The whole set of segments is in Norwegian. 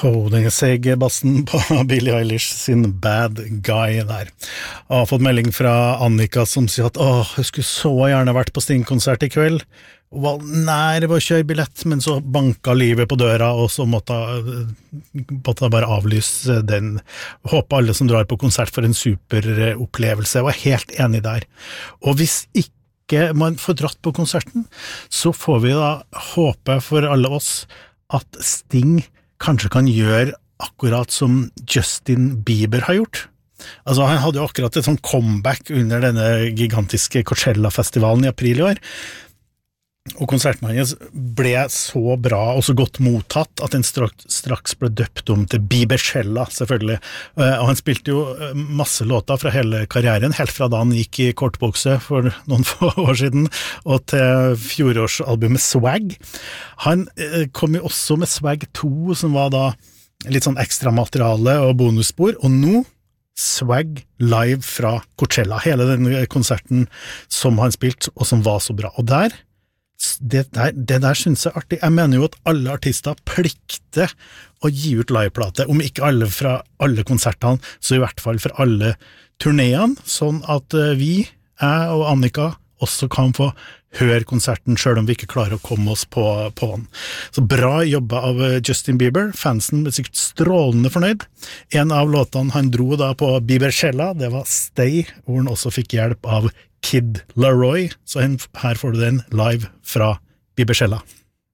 Den seg bassen på Billie Eilish sin Bad Guy der. Jeg har fått melding fra Annika som sier at hun skulle så gjerne vært på Sting-konsert I kveld. Hun var nær ved å kjøre billett, men så banka livet på døra, og så måtte jeg bare avlyse den. Håper alle som drar på konsert for en super opplevelse. Jeg var helt enig der. Og hvis ikke man får dratt på konserten, så får vi da håpe for alle oss at Sting kanskje kan gjøre akkurat som Justin Bieber har gjort. Altså, han hadde jo akkurat et sånn comeback under denne gigantiske Coachella-festivalen I april I år, og konserten hans ble så bra og så godt mottatt at den straks ble døpt om til Biebercella, selvfølgelig. Og han spilte jo masse låter fra hele karrieren, helt fra da han gikk I kortbukse for noen få år siden, og til fjorårsalbumet Swag. Han kom jo også med Swag 2, som var da litt sånn ekstra materiale og bonusspor, og nå Swag live fra Coachella, hele den konserten som han spilte, og som var så bra. Og det der synes jeg artig. Jeg mener jo at alle artister plikter å gi ut liveplate, om ikke alle fra alle konsertene, så I hvert fall for alle turnéene, sånn at jeg og Annika også kan få høre konserten, selv om vi ikke klarer å komme oss på den. Så bra jobba av Justin Bieber, fansen ble sikkert strålende fornøyd. En av låtene han dro da på Biebercella, det var Stay, hvor han også fikk hjelp av Kid Laroi, så her får du den live fra Biebercella.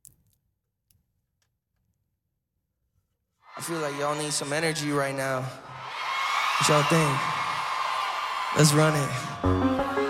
I feel like y'all need some energy right now. What y'all think? Let's run it.